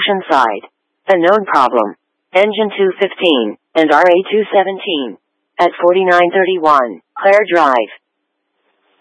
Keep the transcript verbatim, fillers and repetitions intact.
Oceanside. A known problem. Engine two fifteen and R A two seventeen. At forty-nine thirty-one, Claire Drive.